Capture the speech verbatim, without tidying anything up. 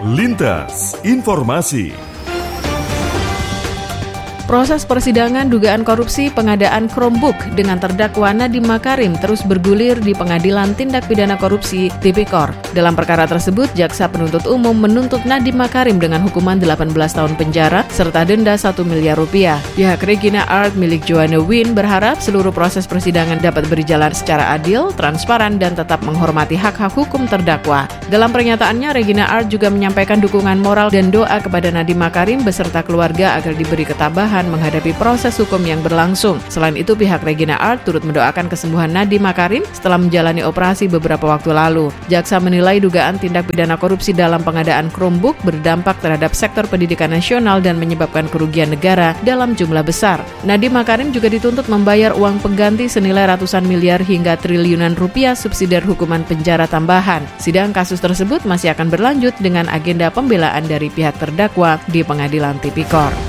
Lintas Informasi. Proses persidangan dugaan korupsi pengadaan Chromebook dengan terdakwa Nadiem Makarim terus bergulir di Pengadilan Tindak Pidana Korupsi Tipikor. Dalam perkara tersebut, Jaksa Penuntut Umum menuntut Nadiem Makarim dengan hukuman delapan belas tahun penjara serta denda satu miliar rupiah. Pihak Regina Art milik Joanne Win berharap seluruh proses persidangan dapat berjalan secara adil, transparan, dan tetap menghormati hak-hak hukum terdakwa. Dalam pernyataannya, Regina Art juga menyampaikan dukungan moral dan doa kepada Nadiem Makarim beserta keluarga agar diberi ketabahan menghadapi proses hukum yang berlangsung. Selain itu, pihak Regina Art turut mendoakan kesembuhan Nadiem Makarim setelah menjalani operasi beberapa waktu lalu. Jaksa menilai dugaan tindak pidana korupsi dalam pengadaan Chromebook berdampak terhadap sektor pendidikan nasional dan menyebabkan kerugian negara dalam jumlah besar. Nadiem Makarim juga dituntut membayar uang pengganti senilai ratusan miliar hingga triliunan rupiah subsidiar hukuman penjara tambahan. Sidang kasus tersebut masih akan berlanjut dengan agenda pembelaan dari pihak terdakwa di Pengadilan Tipikor.